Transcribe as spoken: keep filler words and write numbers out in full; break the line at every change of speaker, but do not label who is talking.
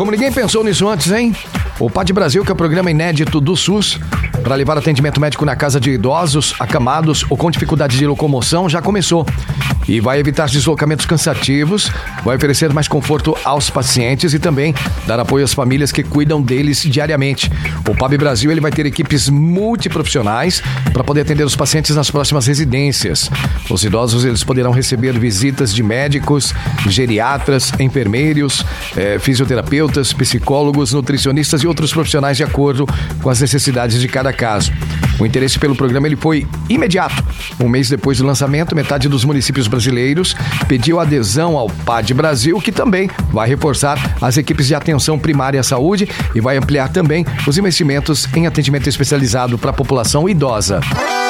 como ninguém pensou nisso antes, hein? O P A D Brasil, que é o programa inédito do SUS para levar atendimento médico na casa de idosos, acamados ou com dificuldade de locomoção, já começou. E vai evitar deslocamentos cansativos, vai oferecer mais conforto aos pacientes e também dar apoio às famílias que cuidam deles diariamente. O P A B Brasil ele vai ter equipes multiprofissionais para poder atender os pacientes nas próximas residências. Os idosos eles poderão receber visitas de médicos, geriatras, enfermeiros, eh, fisioterapeutas, psicólogos, nutricionistas e outros profissionais de acordo com as necessidades de cada caso. O interesse pelo programa ele foi imediato. Um mês depois do lançamento, metade dos municípios brasileiros pediu adesão ao P A D Brasil, que também vai reforçar as equipes de atenção primária à saúde e vai ampliar também os investimentos em atendimento especializado para a população idosa.